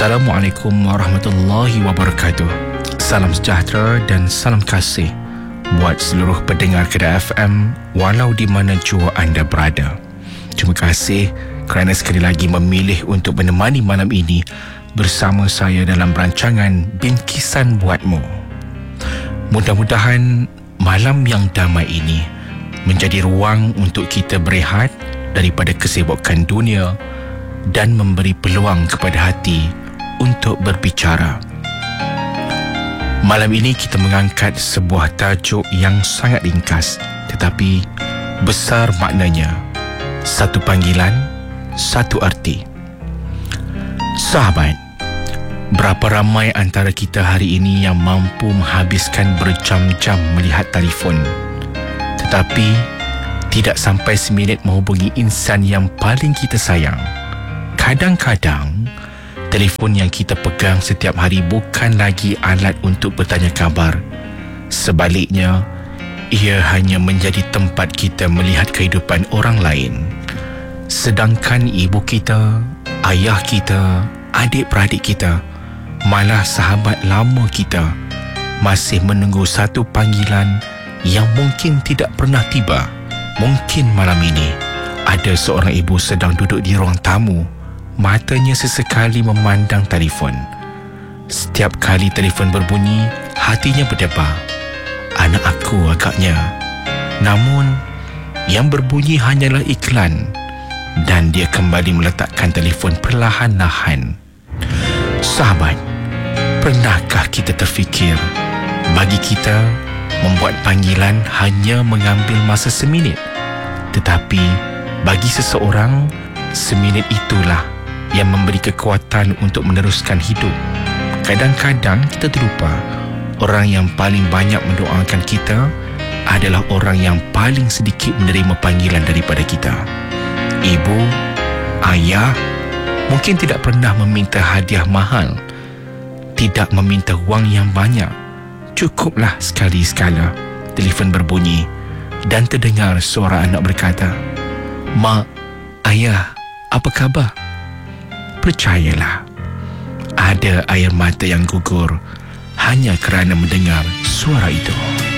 Assalamualaikum warahmatullahi wabarakatuh. Salam sejahtera dan salam kasih buat seluruh pendengar Kedah FM walau di mana jua anda berada. Terima kasih kerana sekali lagi memilih untuk menemani malam ini bersama saya dalam rancangan Bingkisan Buatmu. Mudah-mudahan malam yang damai ini menjadi ruang untuk kita berehat daripada kesibukan dunia dan memberi peluang kepada hati untuk berbicara. Malam ini kita mengangkat sebuah tajuk yang sangat ringkas tetapi besar maknanya. Satu panggilan, satu arti. Sahabat, berapa ramai antara kita hari ini yang mampu menghabiskan berjam-jam melihat telefon tetapi tidak sampai seminit menghubungi insan yang paling kita sayang? Kadang-kadang, telefon yang kita pegang setiap hari bukan lagi alat untuk bertanya kabar. Sebaliknya, ia hanya menjadi tempat kita melihat kehidupan orang lain. Sedangkan ibu kita, ayah kita, adik-beradik kita, malah sahabat lama kita masih menunggu satu panggilan yang mungkin tidak pernah tiba. Mungkin malam ini ada seorang ibu sedang duduk di ruang tamu. Matanya sesekali memandang telefon. Setiap kali telefon berbunyi, hatinya berdebar. Anak aku agaknya. Namun, yang berbunyi hanyalah iklan dan dia kembali meletakkan telefon perlahan-lahan. Sahabat, pernahkah kita terfikir bagi kita membuat panggilan hanya mengambil masa seminit? Tetapi bagi seseorang, seminit itulah yang memberi kekuatan untuk meneruskan hidup. Kadang-kadang kita terlupa orang yang paling banyak mendoakan kita adalah orang yang paling sedikit menerima panggilan daripada kita. Ibu, ayah mungkin tidak pernah meminta hadiah mahal, tidak meminta wang yang banyak. Cukuplah sekali-sekala telefon berbunyi dan terdengar suara anak berkata, "Mak, ayah, apa khabar?" Percayalah, ada air mata yang gugur hanya kerana mendengar suara itu.